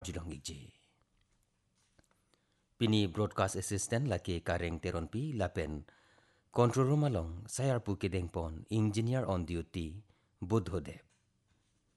jilong ije. Pini broadcast assistant laki kareng teron pi lapen control room along sayar pu kedeng pon engineer on duty Buddhodev.